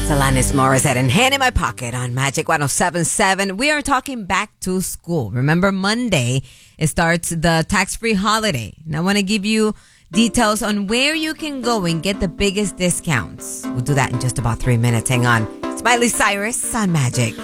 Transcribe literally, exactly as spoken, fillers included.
Alanis Morissette and Hand in My Pocket on Magic one oh seven point seven. We are talking back to school. Remember, Monday, it starts the tax-free holiday. And I want to give you details on where you can go and get the biggest discounts. We'll do that in just about three minutes. Hang on. It's Miley Cyrus on Magic.